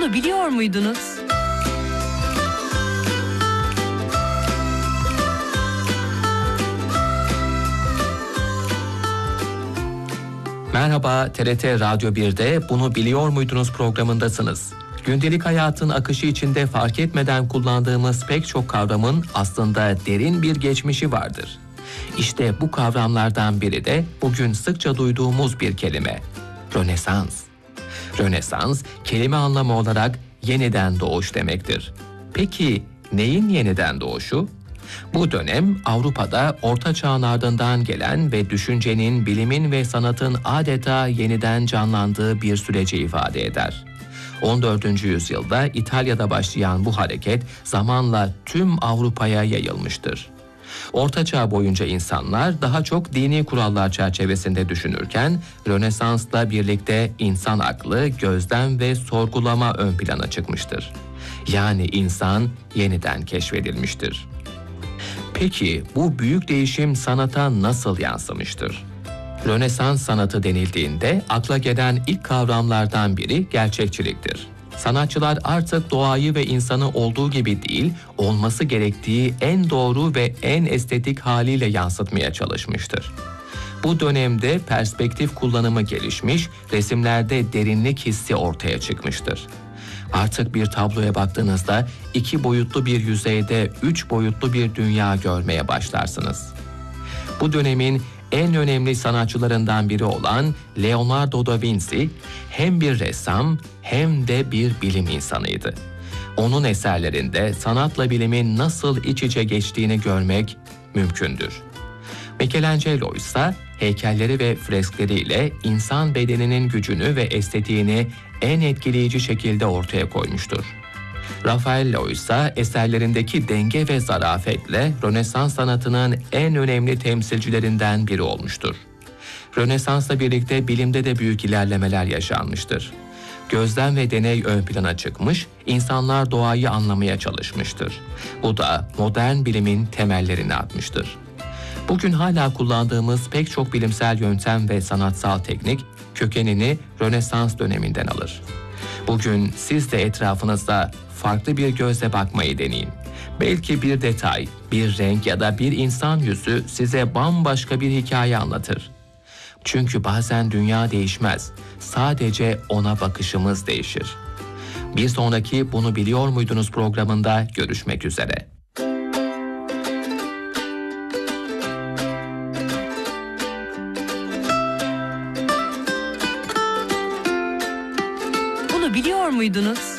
Bunu biliyor muydunuz? Merhaba, TRT Radyo 1'de Bunu Biliyor Muydunuz programındasınız. Gündelik hayatın akışı içinde fark etmeden kullandığımız pek çok kavramın aslında derin bir geçmişi vardır. İşte bu kavramlardan biri de bugün sıkça duyduğumuz bir kelime: Rönesans. Rönesans, kelime anlamı olarak yeniden doğuş demektir. Peki neyin yeniden doğuşu? Bu dönem Avrupa'da Orta Çağ'ın ardından gelen ve düşüncenin, bilimin ve sanatın adeta yeniden canlandığı bir süreci ifade eder. 14. yüzyılda İtalya'da başlayan bu hareket zamanla tüm Avrupa'ya yayılmıştır. Orta Çağ boyunca insanlar daha çok dini kurallar çerçevesinde düşünürken, Rönesans'la birlikte insan aklı, gözlem ve sorgulama ön plana çıkmıştır. Yani insan yeniden keşfedilmiştir. Peki bu büyük değişim sanata nasıl yansımıştır? Rönesans sanatı denildiğinde akla gelen ilk kavramlardan biri gerçekçiliktir. Sanatçılar artık doğayı ve insanı olduğu gibi değil, olması gerektiği en doğru ve en estetik haliyle yansıtmaya çalışmıştır. Bu dönemde perspektif kullanımı gelişmiş, resimlerde derinlik hissi ortaya çıkmıştır. Artık bir tabloya baktığınızda 2 boyutlu bir yüzeyde 3 boyutlu bir dünya görmeye başlarsınız. Bu dönemin en önemli sanatçılarından biri olan Leonardo da Vinci hem bir ressam hem de bir bilim insanıydı. Onun eserlerinde sanatla bilimin nasıl iç içe geçtiğini görmek mümkündür. Michelangelo ise heykelleri ve freskleriyle insan bedeninin gücünü ve estetiğini en etkileyici şekilde ortaya koymuştur. Raffaello ise eserlerindeki denge ve zarafetle Rönesans sanatının en önemli temsilcilerinden biri olmuştur. Rönesans'la birlikte bilimde de büyük ilerlemeler yaşanmıştır. Gözlem ve deney ön plana çıkmış, insanlar doğayı anlamaya çalışmıştır. Bu da modern bilimin temellerini atmıştır. Bugün hala kullandığımız pek çok bilimsel yöntem ve sanatsal teknik kökenini Rönesans döneminden alır. Bugün siz de etrafınızda farklı bir gözle bakmayı deneyin. Belki bir detay, bir renk ya da bir insan yüzü size bambaşka bir hikaye anlatır. Çünkü bazen dünya değişmez, sadece ona bakışımız değişir. Bir sonraki Bunu Biliyor Muydunuz programında görüşmek üzere. Bunu biliyor muydunuz?